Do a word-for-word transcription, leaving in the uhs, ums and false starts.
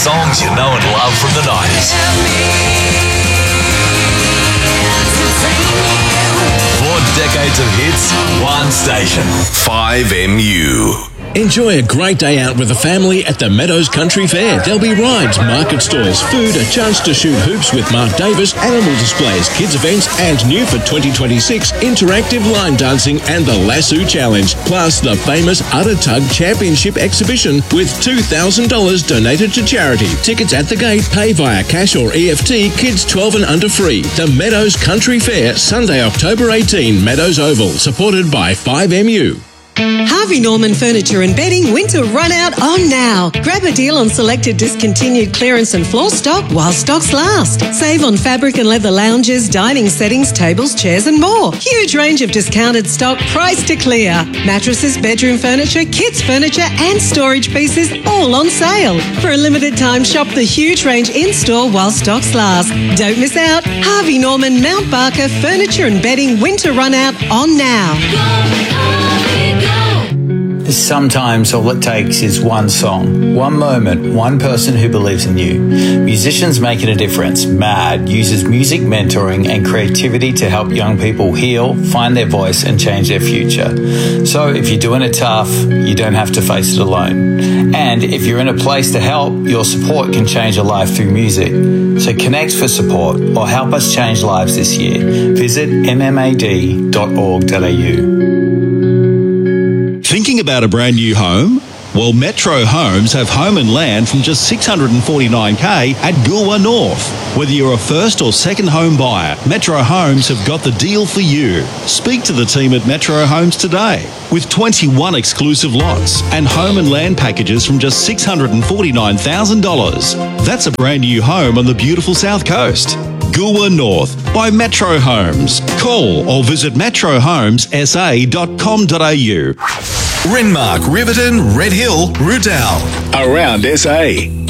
songs you know and love from the nineties. Four decades of hits, one station. five M U. Enjoy a great day out with the family at the Meadows Country Fair. There'll be rides, market stalls, food, a chance to shoot hoops with Mark Davis, animal displays, kids events, and new for twenty twenty-six, interactive line dancing and the Lasso Challenge. Plus the famous Udder Tug Championship exhibition with two thousand dollars donated to charity. Tickets at the gate, pay via cash or E F T, kids twelve and under free. The Meadows Country Fair, Sunday, October eighteenth, Meadows Oval, supported by five M U. Harvey Norman Furniture and Bedding Winter Run Out on now. Grab a deal on selected discontinued clearance and floor stock while stocks last. Save on fabric and leather lounges, dining settings, tables, chairs and more. Huge range of discounted stock priced to clear. Mattresses, bedroom furniture, kids furniture and storage pieces all on sale. For a limited time, shop the huge range in-store while stocks last. Don't miss out. Harvey Norman Mount Barker Furniture and Bedding Winter Run Out on now. Sometimes all it takes is one song, one moment, one person who believes in you. Musicians Making a Difference, MAD, uses music mentoring and creativity to help young people heal, find their voice and change their future. So if you're doing it tough, you don't have to face it alone. And if you're in a place to help, your support can change a life through music. So connect for support or help us change lives this year. Visit m m a d dot org dot a u. Thinking about a brand new home? Well, Metro Homes have home and land from just six hundred forty-nine thousand dollars at Goolwa North. Whether you're a first or second home buyer, Metro Homes have got the deal for you. Speak to the team at Metro Homes today. With twenty-one exclusive lots and home and land packages from just six hundred forty-nine thousand dollars. That's a brand new home on the beautiful South Coast. Goolwa North by Metro Homes. Call or visit metro homes s a dot com dot a u. Renmark, Riverton, Red Hill, Rudall. Around S A.